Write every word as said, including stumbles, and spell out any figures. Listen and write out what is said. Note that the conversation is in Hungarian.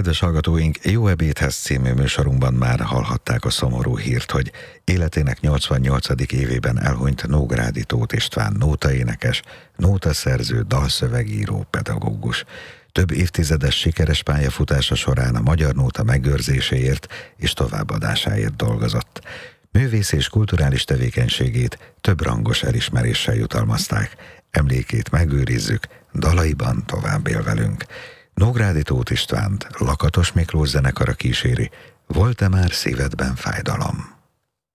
Kedves hallgatóink, Jó ebédhez című műsorunkban már hallhatták a szomorú hírt, hogy életének nyolcvannyolcadik évében elhunyt Nógrádi Tóth István nótaénekes, nótaszerző, dalszövegíró, pedagógus. Több évtizedes sikeres pályafutása során a magyar nóta megőrzéséért és továbbadásáért dolgozott. Művész és kulturális tevékenységét több rangos elismeréssel jutalmazták. Emlékét megőrizzük, dalaiban tovább él velünk. Nógrádi Tóth Istvánt Lakatos Miklós zenekara kíséri, Volt-e már szívedben fájdalom?